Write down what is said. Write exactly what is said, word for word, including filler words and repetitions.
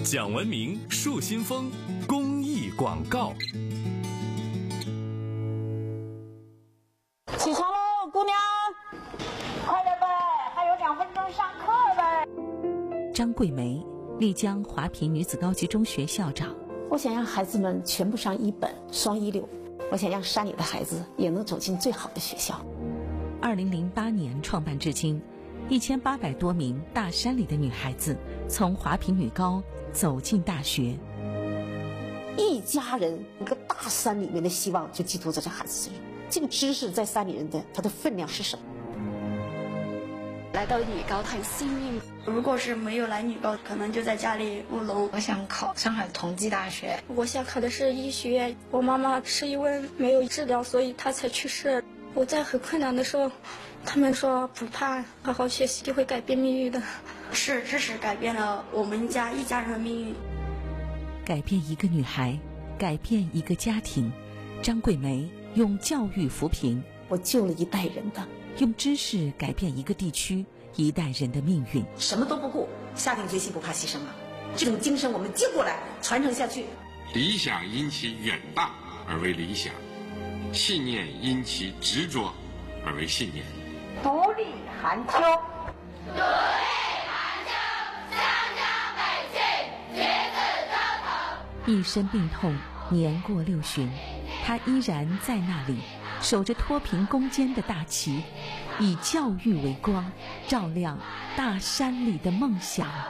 讲文明树新风公益广告。 起床喽，姑娘，快点呗，还有两分钟上课呗。 张桂梅，丽江华坪女子高级中学校长。 我想让孩子们全部上一本双一流，我想让山里的孩子也能走进最好的学校。 二零零八年创办至今，一千八百多名大山里的女孩子从华坪女高走进大学。 一家人，一个大山里面的希望就寄托在这孩子身上。这个知识在山里人的它的分量是什么？ 来到女高很幸运， 如果是没有来女高，可能就在家里务农。 我想考上海同济大学， 我想考的是医学院。我妈妈是因为没有治疗，所以她才去世。我在很困难的时候，他们说不怕，好好学习就会改变命运的。 是知识改变了我们家一家人的命运， 改变一个女孩，改变一个家庭。张桂梅用教育扶贫， 我救了一代人的。 用知识改变一个地区一代人的命运。 什么都不顾，下定决心不怕牺牲了，这种精神我们接过来传承下去。 理想因其远大而为理想，信念因其执着而为信念。 独立寒秋， 独立寒秋，湘江北去，橘子招头。 一身病痛，年过六旬，他依然在那里，守着脱贫攻坚的大旗，以教育为光，照亮大山里的梦想。